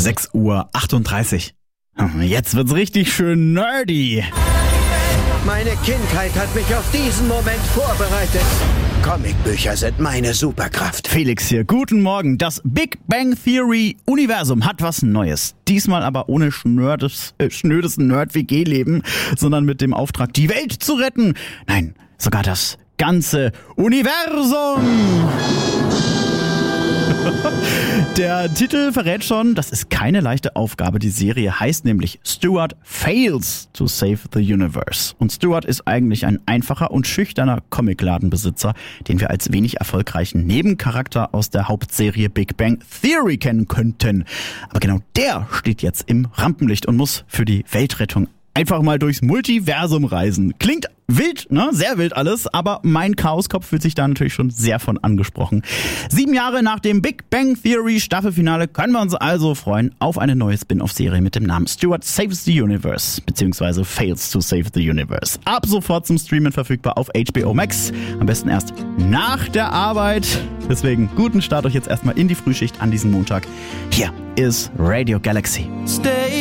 6:38 Uhr. Jetzt wird's richtig schön nerdy. Meine Kindheit hat mich auf diesen Moment vorbereitet. Comicbücher sind meine Superkraft. Felix hier, guten Morgen. Das Big Bang Theory Universum hat was Neues. Diesmal aber ohne schnödes Nerd-WG-Leben, sondern mit dem Auftrag, die Welt zu retten. Nein, sogar das ganze Universum. Der Titel verrät schon, das ist keine leichte Aufgabe. Die Serie heißt nämlich Stuart Fails to Save the Universe. Und Stuart ist eigentlich ein einfacher und schüchterner Comicladenbesitzer, den wir als wenig erfolgreichen Nebencharakter aus der Hauptserie Big Bang Theory kennen könnten. Aber genau der steht jetzt im Rampenlicht und muss für die Weltrettung einfach mal durchs Multiversum reisen. Klingt wild, ne? Sehr wild alles, aber mein Chaoskopf fühlt sich da natürlich schon sehr von angesprochen. 7 Jahre nach dem Big Bang Theory Staffelfinale können wir uns also freuen auf eine neue Spin-off-Serie mit dem Namen Stuart Saves the Universe, beziehungsweise Fails to Save the Universe. Ab sofort zum Streamen verfügbar auf HBO Max. Am besten erst nach der Arbeit. Deswegen guten Start euch jetzt erstmal in die Frühschicht an diesem Montag. Hier ist Radio Galaxy. Stay